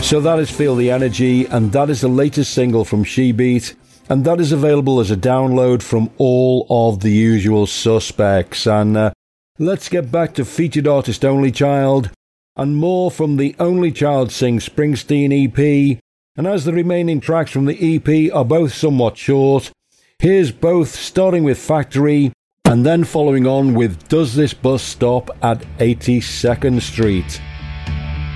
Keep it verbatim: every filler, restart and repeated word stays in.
So that is Feel the Energy, and that is the latest single from Shebeat, and that is available as a download from all of the usual suspects. And uh, let's get back to featured artist Only Child, and more from the Only Child Sings Springsteen E P. And as the remaining tracks from the E P are both somewhat short, here's both starting with Factory, and then following on with Does This Bus Stop at eighty-second Street.